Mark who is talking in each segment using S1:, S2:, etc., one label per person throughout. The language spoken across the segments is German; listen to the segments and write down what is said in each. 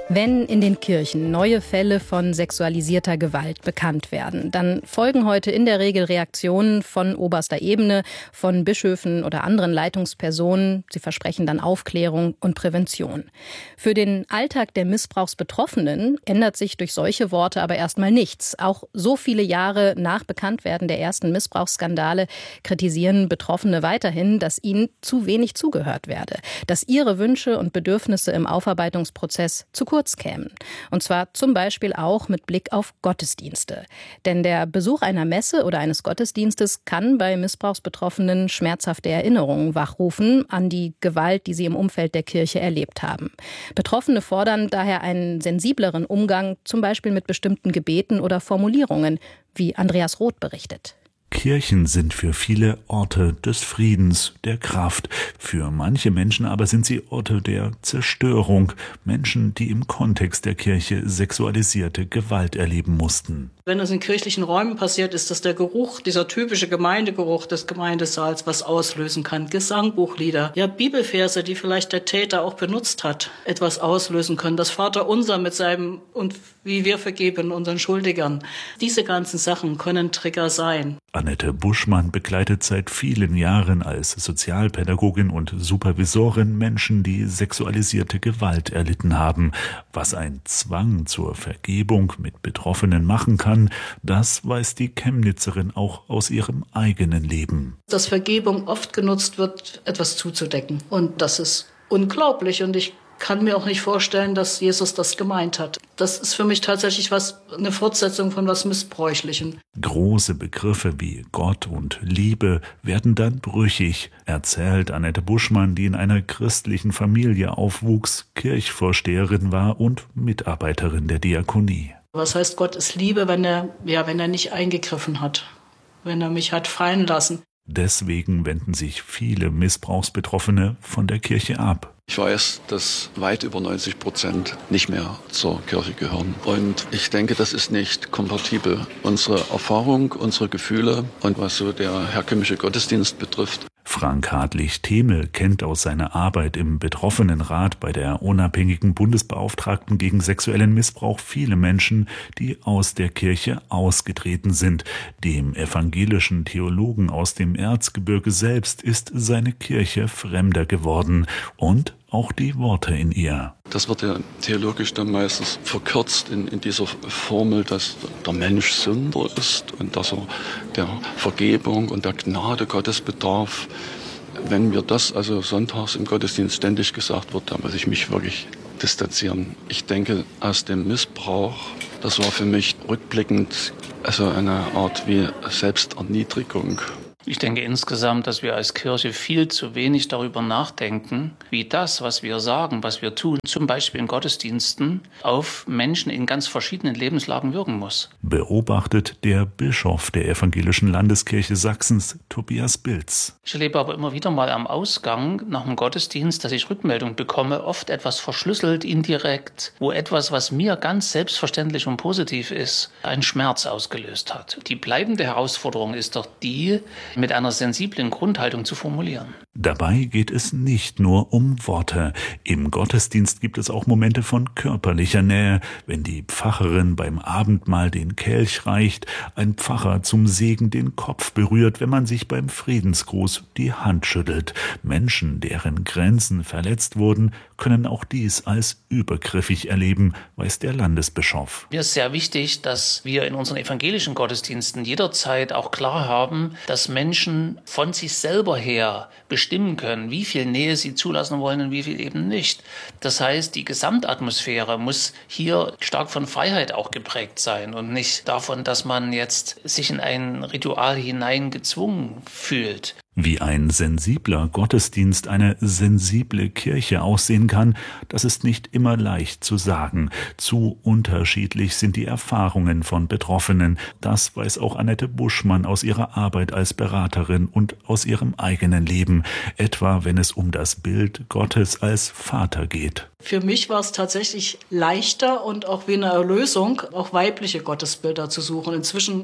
S1: Wenn in den Kirchen neue Fälle von sexualisierter Gewalt bekannt werden, dann folgen heute in der Regel Reaktionen von oberster Ebene, von Bischöfen oder anderen Leitungspersonen. Sie versprechen dann Aufklärung und Prävention. Für den Alltag der Missbrauchsbetroffenen ändert sich durch solche Worte aber erstmal nichts. Auch so viele Jahre nach Bekanntwerden der ersten Missbrauchsskandale kritisieren Betroffene weiterhin, dass ihnen zu wenig zugehört werde, dass ihre Wünsche und Bedürfnisse im Aufarbeitungsprozess zu kurz kämen. Und zwar zum Beispiel auch mit Blick auf Gottesdienste. Denn der Besuch einer Messe oder eines Gottesdienstes kann bei Missbrauchsbetroffenen schmerzhafte Erinnerungen wachrufen an die Gewalt, die sie im Umfeld der Kirche erlebt haben. Betroffene fordern daher einen sensibleren Umgang, zum Beispiel mit bestimmten Gebeten oder Formulierungen, wie Andreas Roth berichtet.
S2: Kirchen sind für viele Orte des Friedens, der Kraft. Für manche Menschen aber sind sie Orte der Zerstörung. Menschen, die im Kontext der Kirche sexualisierte Gewalt erleben mussten.
S3: Wenn es in kirchlichen Räumen passiert, ist das der Geruch, dieser typische Gemeindegeruch des Gemeindesaals, was auslösen kann. Gesangbuchlieder, ja Bibelverse, die vielleicht der Täter auch benutzt hat, etwas auslösen können. Das Vaterunser mit seinem und wie wir vergeben unseren Schuldigern. Diese ganzen Sachen können Trigger sein.
S2: Annette Buschmann begleitet seit vielen Jahren als Sozialpädagogin und Supervisorin Menschen, die sexualisierte Gewalt erlitten haben. Was ein Zwang zur Vergebung mit Betroffenen machen kann, das weiß die Chemnitzerin auch aus ihrem eigenen Leben.
S3: Dass Vergebung oft genutzt wird, etwas zuzudecken. Und das ist unglaublich. Und ich kann mir auch nicht vorstellen, dass Jesus das gemeint hat. Das ist für mich tatsächlich eine Fortsetzung von was Missbräuchlichem.
S2: Große Begriffe wie Gott und Liebe werden dann brüchig, erzählt Annette Buschmann, die in einer christlichen Familie aufwuchs, Kirchvorsteherin war und Mitarbeiterin der Diakonie.
S3: Was heißt Gott ist Liebe, wenn er nicht eingegriffen hat, wenn er mich hat fallen lassen?
S2: Deswegen wenden sich viele Missbrauchsbetroffene von der Kirche ab.
S4: Ich weiß, dass weit über 90% nicht mehr zur Kirche gehören. Und ich denke, das ist nicht kompatibel. Unsere Erfahrung, unsere Gefühle und was so der herkömmliche Gottesdienst betrifft.
S2: Frank Hartlich-Themel kennt aus seiner Arbeit im Betroffenenrat bei der unabhängigen Bundesbeauftragten gegen sexuellen Missbrauch viele Menschen, die aus der Kirche ausgetreten sind. Dem evangelischen Theologen aus dem Erzgebirge selbst ist seine Kirche fremder geworden und auch die Worte in ihr.
S4: Das wird ja theologisch dann meistens verkürzt in dieser Formel, dass der Mensch Sünder ist und dass er der Vergebung und der Gnade Gottes bedarf. Wenn mir das also sonntags im Gottesdienst ständig gesagt wird, dann muss ich mich wirklich distanzieren. Ich denke, aus dem Missbrauch, das war für mich rückblickend also eine Art wie Selbsterniedrigung.
S5: Ich denke insgesamt, dass wir als Kirche viel zu wenig darüber nachdenken, wie das, was wir sagen, was wir tun, zum Beispiel in Gottesdiensten, auf Menschen in ganz verschiedenen Lebenslagen wirken muss.
S2: Beobachtet der Bischof der Evangelischen Landeskirche Sachsens, Tobias Bilz.
S5: Ich erlebe aber immer wieder mal am Ausgang nach dem Gottesdienst, dass ich Rückmeldung bekomme, oft etwas verschlüsselt, indirekt, wo etwas, was mir ganz selbstverständlich und positiv ist, einen Schmerz ausgelöst hat. Die bleibende Herausforderung ist doch die, mit einer sensiblen Grundhaltung zu formulieren.
S2: Dabei geht es nicht nur um Worte. Im Gottesdienst gibt es auch Momente von körperlicher Nähe, wenn die Pfarrerin beim Abendmahl den Kelch reicht, ein Pfarrer zum Segen den Kopf berührt, wenn man sich beim Friedensgruß die Hand schüttelt. Menschen, deren Grenzen verletzt wurden, können auch dies als übergriffig erleben, weiß der Landesbischof.
S5: Mir ist sehr wichtig, dass wir in unseren evangelischen Gottesdiensten jederzeit auch klar haben, dass Menschen von sich selber her bestimmen können, wie viel Nähe sie zulassen wollen und wie viel eben nicht. Das heißt, die Gesamtatmosphäre muss hier stark von Freiheit auch geprägt sein und nicht davon, dass man jetzt sich in ein Ritual hineingezwungen fühlt.
S2: Wie ein sensibler Gottesdienst, eine sensible Kirche aussehen kann, das ist nicht immer leicht zu sagen. Zu unterschiedlich sind die Erfahrungen von Betroffenen. Das weiß auch Annette Buschmann aus ihrer Arbeit als Beraterin und aus ihrem eigenen Leben, etwa wenn es um das Bild Gottes als Vater geht.
S3: Für mich war es tatsächlich leichter und auch wie eine Erlösung, auch weibliche Gottesbilder zu suchen. Inzwischen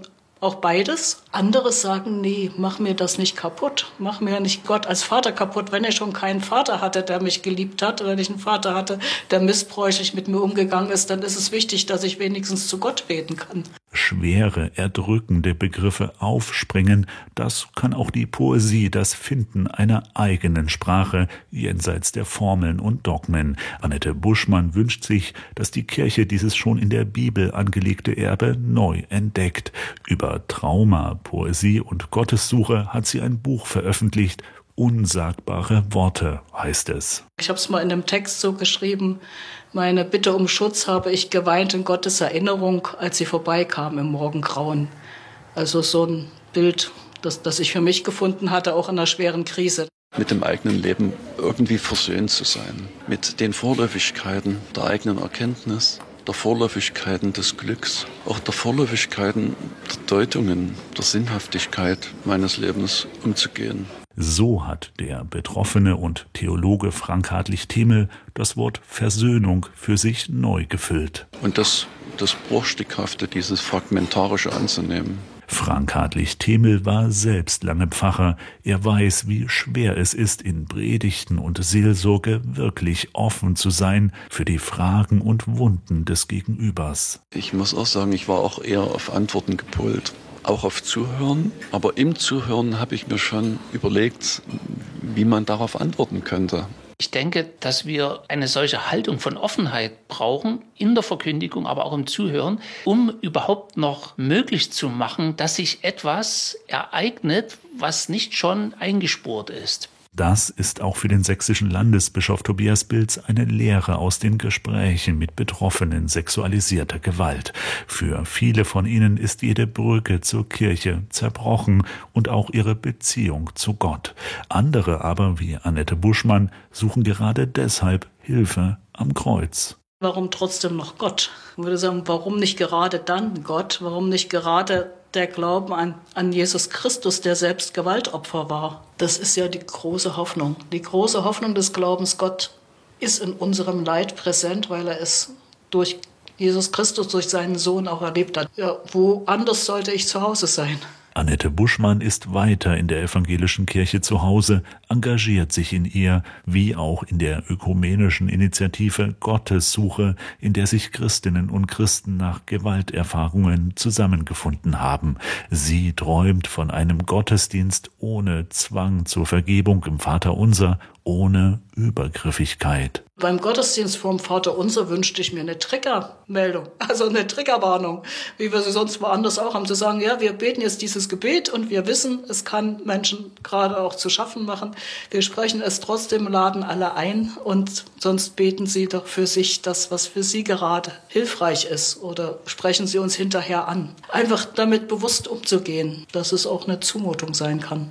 S3: auch beides. Andere sagen, nee, mach mir das nicht kaputt. Mach mir nicht Gott als Vater kaputt. Wenn ich schon keinen Vater hatte, der mich geliebt hat, oder wenn ich einen Vater hatte, der missbräuchlich mit mir umgegangen ist, dann ist es wichtig, dass ich wenigstens zu Gott beten kann.
S2: Schwere, erdrückende Begriffe aufspringen, das kann auch die Poesie, das Finden einer eigenen Sprache jenseits der Formeln und Dogmen. Annette Buschmann wünscht sich, dass die Kirche dieses schon in der Bibel angelegte Erbe neu entdeckt. Über Trauma, Poesie und Gottessuche hat sie ein Buch veröffentlicht. Unsagbare Worte heißt es.
S3: Ich habe es mal in einem Text so geschrieben: Meine Bitte um Schutz habe ich geweint in Gottes Erinnerung, als sie vorbeikam im Morgengrauen. Also so ein Bild, das ich für mich gefunden hatte, auch in einer schweren Krise.
S4: Mit dem eigenen Leben irgendwie versöhnt zu sein. Mit den Vorläufigkeiten der eigenen Erkenntnis, der Vorläufigkeiten des Glücks, auch der Vorläufigkeiten der Deutungen, der Sinnhaftigkeit meines Lebens umzugehen.
S2: So hat der Betroffene und Theologe Frank Hartlich-Temel das Wort Versöhnung für sich neu gefüllt.
S4: Und das Bruchstückhafte, dieses Fragmentarische anzunehmen.
S2: Frank Hartlich-Temel war selbst lange Pfarrer. Er weiß, wie schwer es ist, in Predigten und Seelsorge wirklich offen zu sein für die Fragen und Wunden des Gegenübers.
S4: Ich muss auch sagen, ich war auch eher auf Antworten gepolt. Auch auf Zuhören, aber im Zuhören habe ich mir schon überlegt, wie man darauf antworten könnte.
S5: Ich denke, dass wir eine solche Haltung von Offenheit brauchen, in der Verkündigung, aber auch im Zuhören, um überhaupt noch möglich zu machen, dass sich etwas ereignet, was nicht schon eingespurt ist.
S2: Das ist auch für den sächsischen Landesbischof Tobias Bilz eine Lehre aus den Gesprächen mit Betroffenen sexualisierter Gewalt. Für viele von ihnen ist jede Brücke zur Kirche zerbrochen und auch ihre Beziehung zu Gott. Andere aber, wie Annette Buschmann, suchen gerade deshalb Hilfe am Kreuz.
S3: Warum trotzdem noch Gott? Ich würde sagen, warum nicht gerade dann Gott? Warum nicht gerade der Glauben an Jesus Christus, der selbst Gewaltopfer war? Das ist ja die große Hoffnung. Die große Hoffnung des Glaubens, Gott ist in unserem Leid präsent, weil er es durch Jesus Christus, durch seinen Sohn auch erlebt hat. Ja, woanders sollte ich zu Hause sein?
S2: Annette Buschmann ist weiter in der evangelischen Kirche zu Hause, engagiert sich in ihr, wie auch in der ökumenischen Initiative Gottessuche, in der sich Christinnen und Christen nach Gewalterfahrungen zusammengefunden haben. Sie träumt von einem Gottesdienst ohne Zwang zur Vergebung im Vaterunser, ohne Übergriffigkeit.
S3: Beim Gottesdienst vorm Vaterunser wünschte ich mir eine Triggermeldung, also eine Triggerwarnung, wie wir sie sonst woanders auch haben, zu sagen, ja, wir beten jetzt dieses Gebet und wir wissen, es kann Menschen gerade auch zu schaffen machen. Wir sprechen es trotzdem, laden alle ein und sonst beten Sie doch für sich das, was für Sie gerade hilfreich ist, oder sprechen Sie uns hinterher an. Einfach damit bewusst umzugehen, dass es auch eine Zumutung sein kann.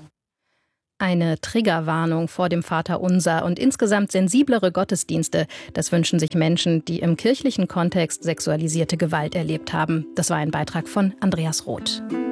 S1: Eine Triggerwarnung vor dem Vaterunser und insgesamt sensiblere Gottesdienste, das wünschen sich Menschen, die im kirchlichen Kontext sexualisierte Gewalt erlebt haben. Das war ein Beitrag von Andreas Roth.